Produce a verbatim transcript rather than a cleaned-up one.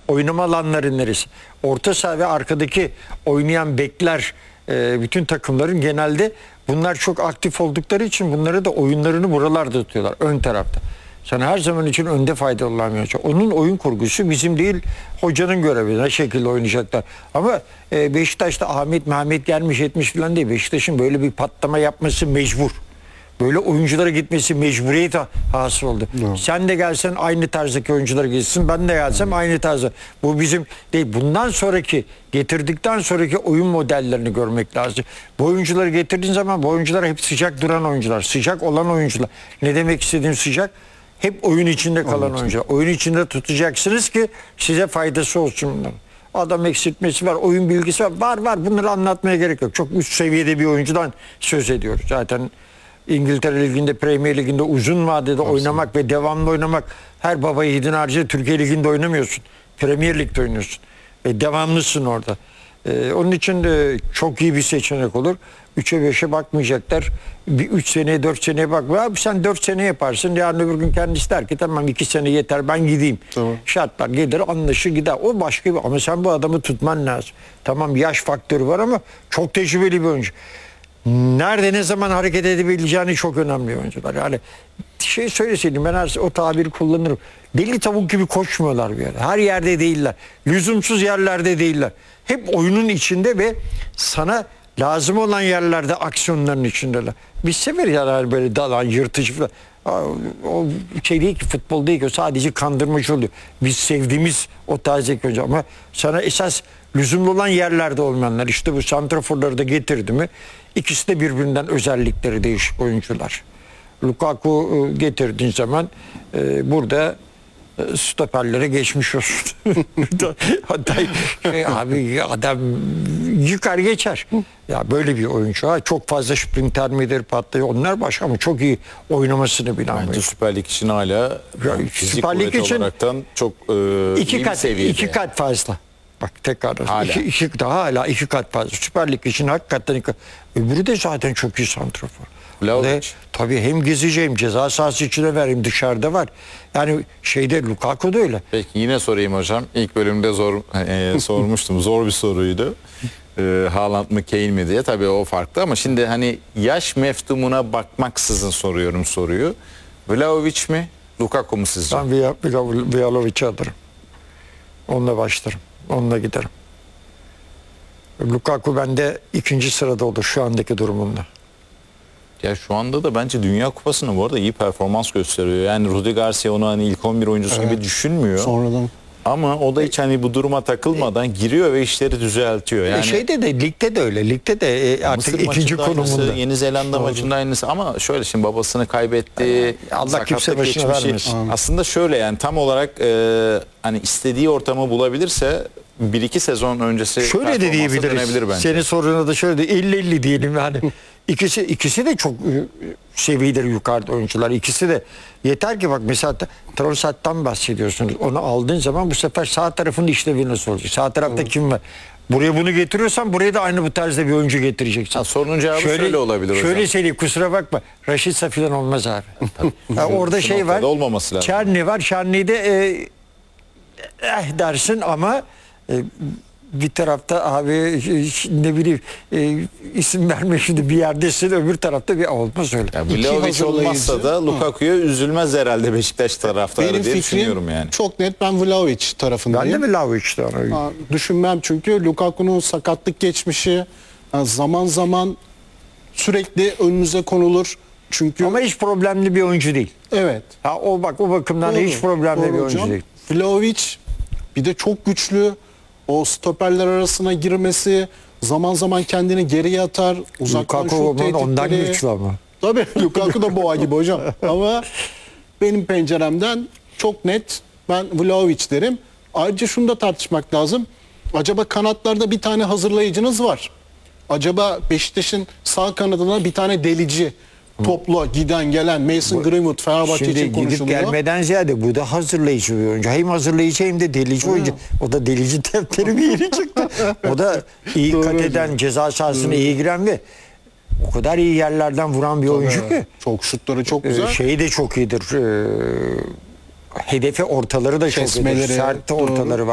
Oynama alanları neresi? Orta saha ve arkadaki oynayan bekler, e, bütün takımların genelde bunlar çok aktif oldukları için bunları da oyunlarını buralarda tutuyorlar. Ön tarafta. Sen her zaman için önde faydalı olamıyorsun. Onun oyun kurgusu bizim değil, hocanın görevi. Ne şekilde oynayacaklar. Ama e, Beşiktaş'ta Ahmet Mehmet gelmiş etmiş falan değil. Beşiktaş'ın böyle bir patlama yapması mecbur. Böyle oyunculara gitmesi mecburiyet hasıl oldu. No. Sen de gelsen aynı tarzdaki oyunculara gitsin. Ben de gelsem no. aynı tarzda. Bu bizim değil. Bundan sonraki, getirdikten sonraki oyun modellerini görmek lazım. Bu oyuncuları getirdiğin zaman bu oyuncular hep sıcak duran oyuncular. Sıcak olan oyuncular. Ne demek istediğim sıcak? Hep oyun içinde kalan Anladım. oyuncular. Oyun içinde tutacaksınız ki size faydası olsun bunların. Adam eksiltmesi var, oyun bilgisi var. Var var, bunları anlatmaya gerek yok. Çok üst seviyede bir oyuncudan söz ediyoruz. Zaten İngiltere Ligi'nde, Premier Ligi'nde uzun vadede Aslında. oynamak ve devamlı oynamak, her baba yiğidin harcı Türkiye Ligi'nde oynamıyorsun. Premier Lig'de oynuyorsun. Ve devamlısın orada. Ee, onun için de çok iyi bir seçenek olur. üçe beşe bakmayacaklar. Bir üç seneye dört seneye bakma. Abi sen dört sene yaparsın. Yarın öbür gün kendisi der ki tamam iki sene yeter ben gideyim. Tamam. Şartlar gelir anlaşır gider. O başka bir ama sen bu adamı tutman lazım. Tamam yaş faktörü var ama çok tecrübeli bir oyuncu. Nerede ne zaman hareket edebileceğini çok önemli oyuncular. Yani şey söyleseydim ben her o tabiri kullanırım. Deli tavuk gibi koşmuyorlar bir yere. Her yerde değiller. Lüzumsuz yerlerde değiller. Hep oyunun içinde ve sana lazım olan yerlerde aksiyonların içindeler. Biz severiz yani böyle dalan, yırtıcı falan. O şey değil ki, futbol değil ki, o sadece kandırmacı oluyor. Biz sevdiğimiz o taze önce ama sana esas lüzumlu olan yerlerde olmayanlar. İşte bu santraforları da getirdi mi ikisi de birbirinden özellikleri değişik oyuncular. Lukaku getirdiğin zaman e, burada e, stoperlere geçmiş olsun. Hatta şey, abi adam yıkar geçer. Ya böyle bir oyuncu. Ha, çok fazla sprinter midir patlıyor. Onlar başka ama çok iyi oynamasını bilen. Bence Süper Lig için hala yani fizik Süper Lig için olaraktan çok e, iki iyi kat, seviyede. iki kat fazla. Bak tekrar hala. iki, iki, daha hala iki kat fazla. Süper Lig için hakikaten iki, öbürü de zaten çok iyi santrafor. Vlahovic. Tabii hem gezeceğim ceza sahası içine vereyim dışarıda var. Yani şeyde Lukaku da öyle. Peki yine sorayım hocam. İlk bölümde zor e, sormuştum. Zor bir soruydu. E, Haaland mı Kane mi diye. Tabii o farklı ama şimdi hani yaş meftumuna bakmaksızın soruyorum soruyu. Vlahovic mi Lukaku mu sizce? Ben Vlahovic'i alırım. Onunla başlarım. Onunla giderim. Lukaku bende ikinci sırada olur şu andaki durumunda. Ya şu anda da bence Dünya Kupası'nda bu arada iyi performans gösteriyor. Yani Rudi Garcia onu hani ilk on bir oyuncusu evet. gibi düşünmüyor. Sonradan. Ama o da hiç hani bu duruma takılmadan giriyor ve işleri düzeltiyor. Yani şeyde de ligde de öyle. Ligde de e, artık Mısır ikinci konumunda. Aynısı, Yeni Zelanda Doğru. maçında aynısı ama şöyle şimdi babasını kaybetti. Allah kimse başına vermesin. Aslında şöyle yani tam olarak e, hani istediği ortamı bulabilirse bir iki sezon öncesi şöyle de diyebiliriz. Senin soruna da şöyle de elli elli diyelim yani. İkisi ikisi de çok seviyeleri yukarıda oyuncular. İkisi de yeter ki bak mesela Trossard'dan bahsediyorsunuz. Onu aldığın zaman bu sefer sağ tarafın işlevi nasıl olacak? Sağ tarafta evet. kim var? Buraya bunu getiriyorsan buraya da aynı bu tarzda bir oyuncu getireceksin. Ha, sorunun cevabı şöyle, şöyle olabilir hocam. Şöyle söyleyeyim kusura bakma. Raşit Safi'den olmaz abi. Yani orada şey var. Olmaması lazım. Çerni var. Çerni'de e, eh dersin ama e, bir tarafta abi ne bileyim e, isim verme şimdi bir yerdesin öbür tarafta bir olmaz öyle. Ya, Vlahovic olmazsa da Lukaku'ya üzülmez herhalde Beşiktaş taraftarı Benim diye düşünüyorum yani. Çok net ben Vlahovic tarafındayım. Ben de Vlahovic'ten. Düşünmem çünkü Lukaku'nun sakatlık geçmişi zaman zaman sürekli önünüze konulur. Çünkü ama hiç problemli bir oyuncu değil. Evet. Ha o bak o bakımdan Doğru. hiç problemli Doğru bir oyuncu hocam. değil. Vlahovic bir de çok güçlü. O stoperler arasına girmesi, zaman zaman kendini geriye atar, uzaktan şut tehditleri. Ondan güçlü ama. Tabii Lukaku da boğa gibi hocam. Ama benim penceremden çok net ben Vlahovic derim. Ayrıca şunu da tartışmak lazım. Acaba kanatlarda bir tane hazırlayıcınız var. Acaba Beşiktaş'ın sağ kanadına bir tane delici, topla giden gelen Mason Greenwood Fenerbahçe için konuşuluyor. Şimdi gidip gelmeden ziyade bu da hazırlayıcı bir oyuncu. Hem hazırlayıcı hem de delici oyuncu. O da delici defteri bir yeri çıktı. O da iyi Doğru kat eden, hocam. ceza sahasına iyi giren ve o kadar iyi yerlerden vuran bir Tabii. oyuncu ki. Çok şutları çok güzel. Şeyi de çok iyidir. Hedefe ortaları da Kesmeleri, çok iyidir. Sert ortaları var.